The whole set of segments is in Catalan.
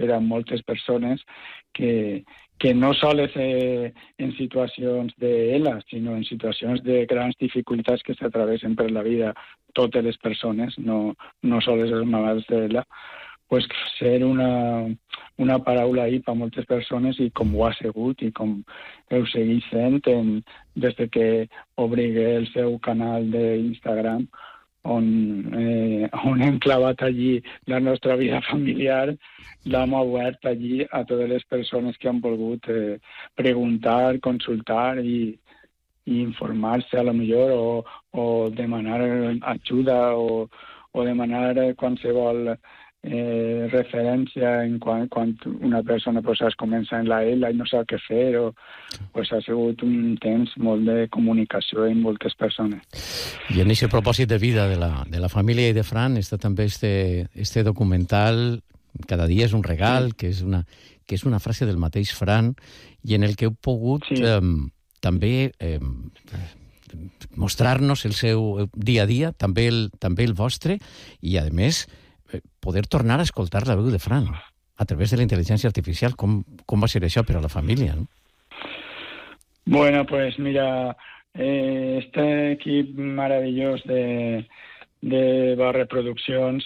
per a moltes persones que no sols en situacions d'ELA, sinó en situacions de grans dificultats que s'atravessen per la vida totes les persones, no sols els malalts d'ELA, pues ser una paraula ahí per moltes persones, i com ho ha sigut i com ho segueix sent des que obrigué el seu canal d'Instagram, on hem clavat allí la nostra vida familiar, l'hem obert allí a totes les persones que han volgut preguntar, consultar i informar-se a lo millor, o demanar ajuda, o demanar qualsevol referència en quan una persona pues, es comença en la ELA i no sap què fer, pues, ha sigut un temps molt de comunicació amb moltes persones. I en aquest propòsit de vida de la família i de Fran està també este documental Cada dia és un regal, que és una frase del mateix Fran, i en el que heu pogut també mostrar-nos el seu dia a dia, també el vostre, i a més poder tornar a escoltar la veu de Fran a través de la intel·ligència artificial. Com va ser això per a la família, no? Bueno, pues mira, este equip maravillós de Barre Produccions,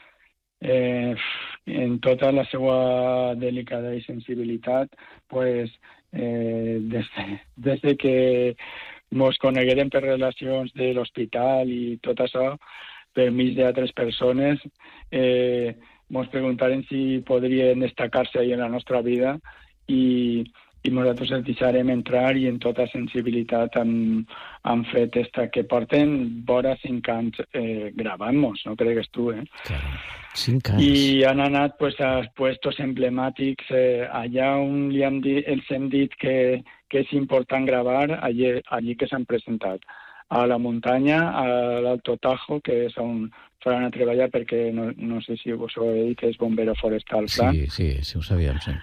en tota la seva delicada i sensibilitat, pues des que mos conegueren per relacions de l'hospital i tot això, per mig d'altres persones, mos preguntaren si podrien destacar-se ahí en la nostra vida, i nosaltres els deixarem entrar, i en tota sensibilitat han fet que porten vora 5 anys gravant-nos, no cregues tu, Claro, 5 anys. I han anat pues, a puestos emblemàtics, allà on els hem dit que és important gravar, allí que s'han presentat. A la muntanya, a l'Alto Tajo, que és on faran a treballar, perquè no sé si vos ho he dit, que és bombero forestal, Fran. Sí, ho sabíem, sí.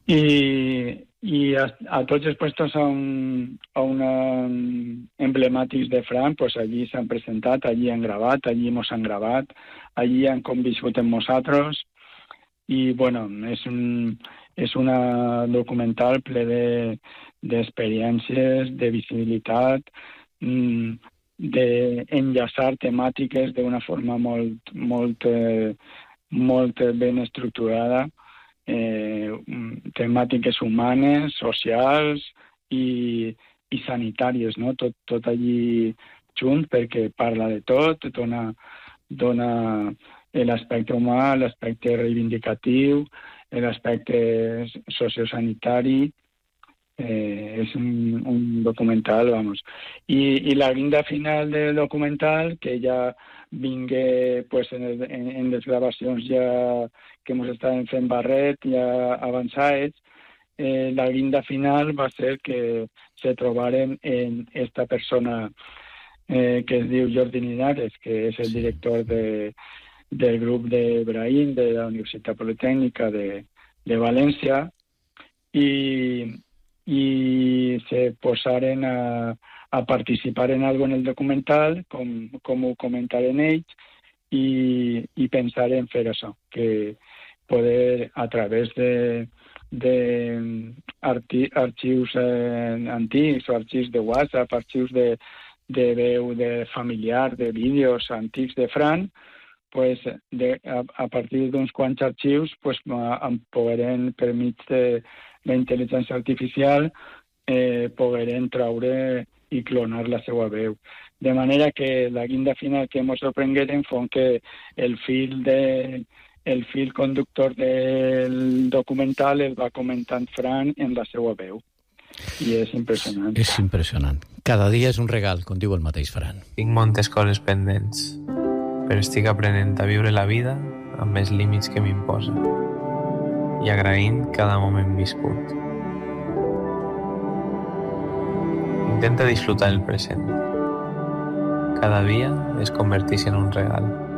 I a tots els puestos on emblemàtics de Fran, pues allí s'han presentat, allí han gravat, allí mos han gravat, allí han conviscut amb nosaltres, i bueno, és una documental ple d'experiències, de visibilitat, d'enllaçar temàtiques d'una forma molt ben estructurada, temàtiques humanes, socials i sanitàries, no? Tot allí junt, perquè parla de tot, dona l'aspecte humà, l'aspecte reivindicatiu, l'aspecte sociosanitari. És un documental, vamos. I la guinda final del documental, que ja vingué pues, en les gravacions ja que ens estaven fent Barret, ja avançades, la guinda final va ser que se trobaren en esta persona que es diu Jordi Linares, que és el director del grup de Brahim, de la Universitat Politècnica de València, i se posaren a participar en algo en el documental, com ho comentaren ells, i pensar en fer això, que poder, a través d'arxius antics, o arxius de WhatsApp, arxius de veu de familiar, de vídeos antics de Fran, pues, a partir d'uns quants arxius, pues, pogueren, per mig de la intel·ligència artificial, pogueren traure i clonar la seva veu. De manera que la guinda final que ens sorprengueren fou que el fil conductor del documental el va comentant Fran en la seva veu. I és impressionant. És impressionant. Cada dia és un regal, com diu el mateix Fran. Tinc moltes coses pendents, però estic aprenent a viure la vida amb els límits que m'imposa i agraint cada moment viscut. Intenta disfrutar el present. Cada dia es converteix en un regal.